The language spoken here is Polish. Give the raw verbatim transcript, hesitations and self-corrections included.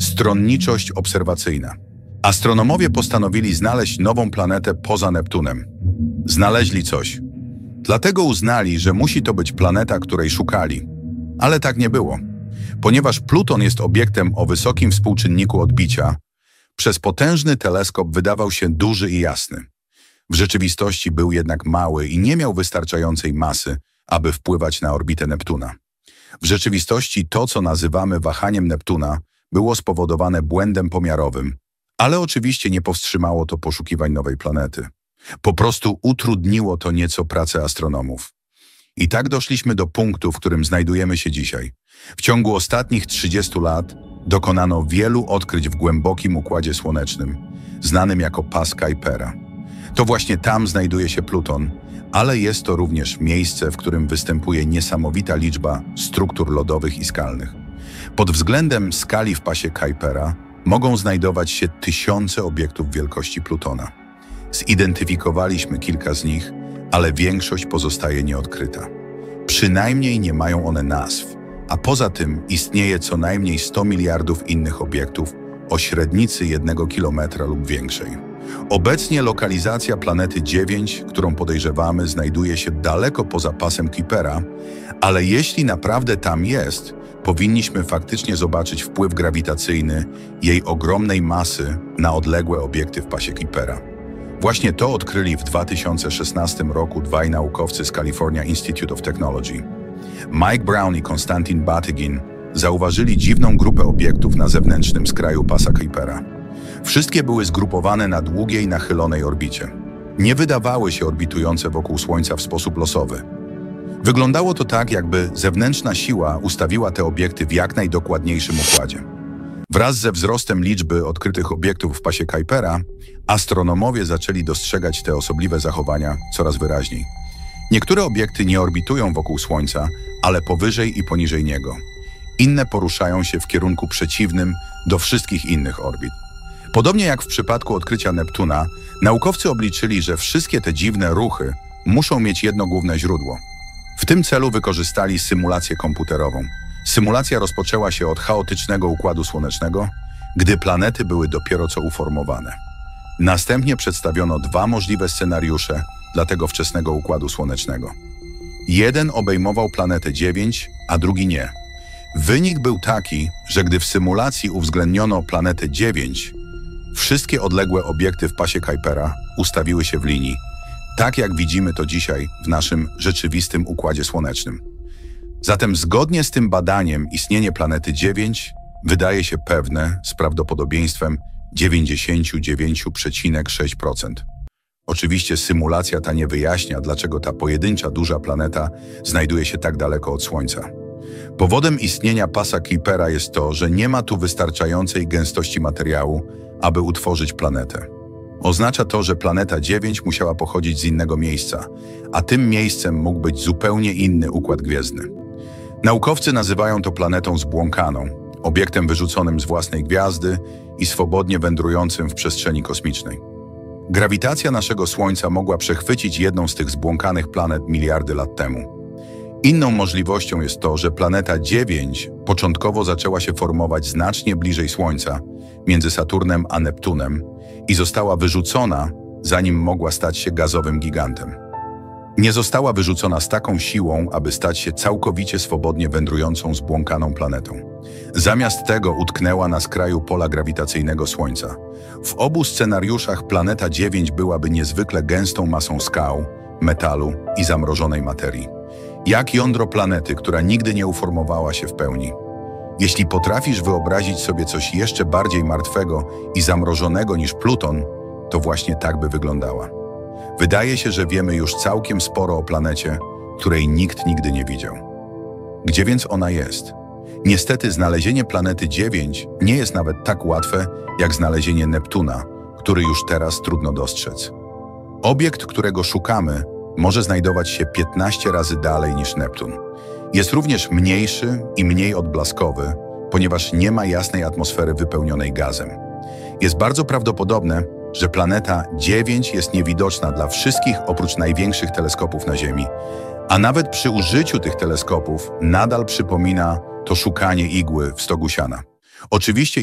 Stronniczość obserwacyjna. Astronomowie postanowili znaleźć nową planetę poza Neptunem. Znaleźli coś. Dlatego uznali, że musi to być planeta, której szukali. Ale tak nie było. Ponieważ Pluton jest obiektem o wysokim współczynniku odbicia, przez potężny teleskop wydawał się duży i jasny. W rzeczywistości był jednak mały i nie miał wystarczającej masy, aby wpływać na orbitę Neptuna. W rzeczywistości to, co nazywamy wahaniem Neptuna, było spowodowane błędem pomiarowym, ale oczywiście nie powstrzymało to poszukiwań nowej planety. Po prostu utrudniło to nieco pracę astronomów. I tak doszliśmy do punktu, w którym znajdujemy się dzisiaj. W ciągu ostatnich trzydziestu lat dokonano wielu odkryć w głębokim Układzie Słonecznym, znanym jako pas Kuipera. To właśnie tam znajduje się Pluton, ale jest to również miejsce, w którym występuje niesamowita liczba struktur lodowych i skalnych. Pod względem skali w pasie Kuipera mogą znajdować się tysiące obiektów wielkości Plutona. Zidentyfikowaliśmy kilka z nich, ale większość pozostaje nieodkryta. Przynajmniej nie mają one nazw, a poza tym istnieje co najmniej sto miliardów innych obiektów o średnicy jednego kilometra lub większej. Obecnie lokalizacja planety dziewięć, którą podejrzewamy, znajduje się daleko poza pasem Kuipera, ale jeśli naprawdę tam jest, powinniśmy faktycznie zobaczyć wpływ grawitacyjny jej ogromnej masy na odległe obiekty w pasie Kuipera. Właśnie to odkryli w dwa tysiące szesnastym roku dwaj naukowcy z California Institute of Technology. Mike Brown i Konstantin Batygin zauważyli dziwną grupę obiektów na zewnętrznym skraju pasa Kuipera. Wszystkie były zgrupowane na długiej, nachylonej orbicie. Nie wydawały się orbitujące wokół Słońca w sposób losowy. Wyglądało to tak, jakby zewnętrzna siła ustawiła te obiekty w jak najdokładniejszym układzie. Wraz ze wzrostem liczby odkrytych obiektów w pasie Kuipera, astronomowie zaczęli dostrzegać te osobliwe zachowania coraz wyraźniej. Niektóre obiekty nie orbitują wokół Słońca, ale powyżej i poniżej niego. Inne poruszają się w kierunku przeciwnym do wszystkich innych orbit. Podobnie jak w przypadku odkrycia Neptuna, naukowcy obliczyli, że wszystkie te dziwne ruchy muszą mieć jedno główne źródło. W tym celu wykorzystali symulację komputerową. Symulacja rozpoczęła się od chaotycznego Układu Słonecznego, gdy planety były dopiero co uformowane. Następnie przedstawiono dwa możliwe scenariusze dla tego wczesnego Układu Słonecznego. Jeden obejmował planetę dziewięć, a drugi nie. Wynik był taki, że gdy w symulacji uwzględniono planetę dziewięć, wszystkie odległe obiekty w pasie Kuipera ustawiły się w linii, tak jak widzimy to dzisiaj w naszym rzeczywistym Układzie Słonecznym. Zatem zgodnie z tym badaniem istnienie planety dziewięć wydaje się pewne z prawdopodobieństwem dziewięćdziesiąt dziewięć przecinek sześć procent. Oczywiście symulacja ta nie wyjaśnia, dlaczego ta pojedyncza duża planeta znajduje się tak daleko od Słońca. Powodem istnienia pasa Kuipera jest to, że nie ma tu wystarczającej gęstości materiału, aby utworzyć planetę. Oznacza to, że planeta dziewięć musiała pochodzić z innego miejsca, a tym miejscem mógł być zupełnie inny układ gwiezdny. Naukowcy nazywają to planetą zbłąkaną, obiektem wyrzuconym z własnej gwiazdy i swobodnie wędrującym w przestrzeni kosmicznej. Grawitacja naszego Słońca mogła przechwycić jedną z tych zbłąkanych planet miliardy lat temu. Inną możliwością jest to, że planeta dziewięć początkowo zaczęła się formować znacznie bliżej Słońca, między Saturnem a Neptunem, i została wyrzucona, zanim mogła stać się gazowym gigantem. Nie została wyrzucona z taką siłą, aby stać się całkowicie swobodnie wędrującą zbłąkaną planetą. Zamiast tego utknęła na skraju pola grawitacyjnego Słońca. W obu scenariuszach planeta dziewięć byłaby niezwykle gęstą masą skał, metalu i zamrożonej materii. Jak jądro planety, która nigdy nie uformowała się w pełni. Jeśli potrafisz wyobrazić sobie coś jeszcze bardziej martwego i zamrożonego niż Pluton, to właśnie tak by wyglądała. Wydaje się, że wiemy już całkiem sporo o planecie, której nikt nigdy nie widział. Gdzie więc ona jest? Niestety znalezienie planety dziewięć nie jest nawet tak łatwe, jak znalezienie Neptuna, który już teraz trudno dostrzec. Obiekt, którego szukamy, może znajdować się piętnaście razy dalej niż Neptun. Jest również mniejszy i mniej odblaskowy, ponieważ nie ma jasnej atmosfery wypełnionej gazem. Jest bardzo prawdopodobne, że planeta dziewięć jest niewidoczna dla wszystkich oprócz największych teleskopów na Ziemi, a nawet przy użyciu tych teleskopów nadal przypomina to szukanie igły w stogu siana. Oczywiście